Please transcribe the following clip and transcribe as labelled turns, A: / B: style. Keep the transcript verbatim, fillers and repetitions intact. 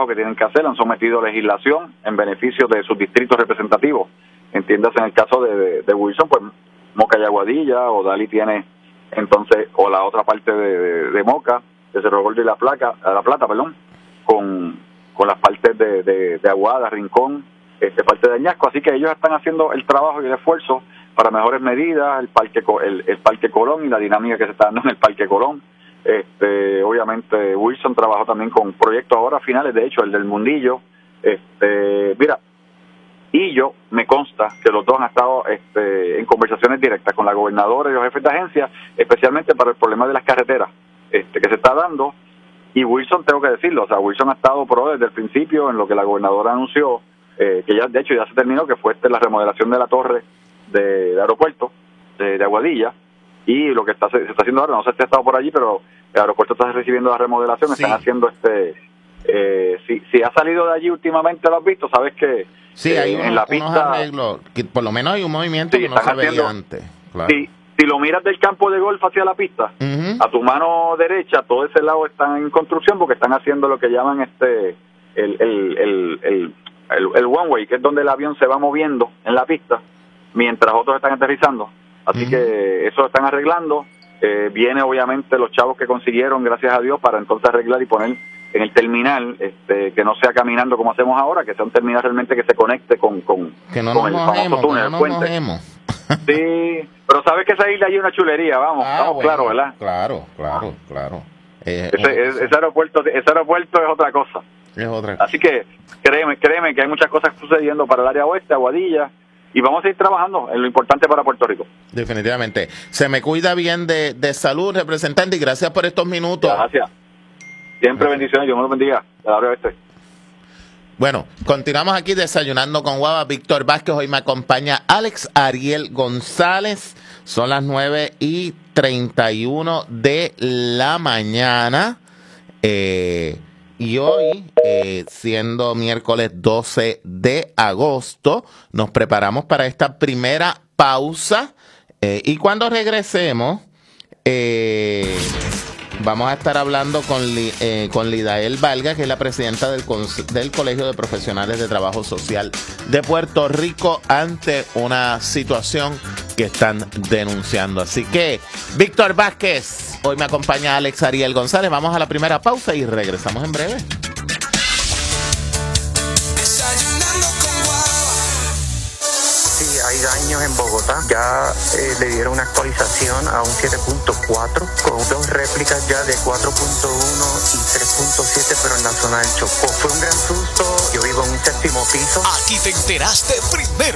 A: trabajo que tienen que hacer, han sometido legislación en beneficio de sus distritos representativos. Entiéndase en el caso de, de, de Wilson, pues Moca y Aguadilla, o Dali tiene entonces, o la otra parte de, de, de Moca, de Cerro Gordo y La Plata, la Plata, perdón, con, con las partes de, de, de Aguada, Rincón, este, parte de Añasco, así que ellos están haciendo el trabajo y el esfuerzo para mejores medidas, el parque el, el Parque Colón y la dinámica que se está dando en el Parque Colón. Este, obviamente Wilson trabajó también con proyectos ahora finales, de hecho el del Mundillo. Este, mira, y yo me consta que los dos han estado este, en conversaciones directas con la gobernadora y los jefes de agencia, especialmente para el problema de las carreteras este, que se está dando. Y Wilson, tengo que decirlo, o sea, Wilson ha estado pro desde el principio en lo que la gobernadora anunció, eh, que ya de hecho ya se terminó, que fue este, la remodelación de la torre de, de aeropuerto de, de Aguadilla, y lo que está se, se está haciendo ahora, no sé si ha estado por allí, pero el aeropuerto está recibiendo la remodelación, sí. Están haciendo este, eh, si, si ha salido de allí últimamente, lo has visto, sabes que
B: sí,
A: eh,
B: hay unos,
A: en la pista,
B: unos arreglos, que por lo menos hay un movimiento
A: sí,
B: que no se
A: haciendo,
B: veía antes. Claro.
A: Si, si lo miras del campo de golf hacia la pista, uh-huh. a tu mano derecha, todo ese lado está en construcción porque están haciendo lo que llaman este el el el el, el, el one way, que es donde el avión se va moviendo en la pista mientras otros están aterrizando. Así uh-huh. que eso lo están arreglando. Eh, viene obviamente los chavos que consiguieron, gracias a Dios, para entonces arreglar y poner en el terminal, este, que no sea caminando como hacemos ahora, que sea un terminal realmente que se conecte con, con,
B: que no
A: con el
B: mojemos,
A: famoso túnel,
B: que
A: el
B: no
A: puente.
B: Mojemos.
A: Sí, pero sabes que esa isla hay una chulería, vamos,
B: ah,
A: estamos
B: bueno,
A: claros, ¿verdad?
B: Claro, claro, claro. Eh,
A: ese, ese, ese aeropuerto, ese aeropuerto es otra cosa.
B: Es otra cosa.
A: Así que créeme, créeme que hay muchas cosas sucediendo para el área oeste, Aguadilla, y vamos a seguir trabajando en lo importante para Puerto Rico.
B: Definitivamente. Se me cuida bien de, de salud, representante, y gracias por estos minutos.
A: Gracias. Siempre gracias. Bendiciones, Dios me los bendiga. La área oeste.
B: Bueno, continuamos aquí desayunando con Guava. Víctor Vázquez, hoy me acompaña Alex Ariel González. Son las nueve y treinta y uno de la mañana. Eh, y hoy, eh, siendo miércoles doce de agosto, nos preparamos para esta primera pausa. Eh, y cuando regresemos, eh, vamos a estar hablando con, eh, con Lidael Valga, que es la presidenta del, del Colegio de Profesionales de Trabajo Social de Puerto Rico, ante una situación que están denunciando. Así que, Víctor Vázquez, hoy me acompaña Alex Ariel González. Vamos a la primera pausa y regresamos en breve.
C: Hay daños en Bogotá, ya eh, le dieron una actualización a un siete punto cuatro con dos réplicas ya de cuatro punto uno y tres punto siete, pero en la zona del Chocó. Fue un gran susto, yo vivo en un séptimo piso.
D: Aquí te enteraste primero.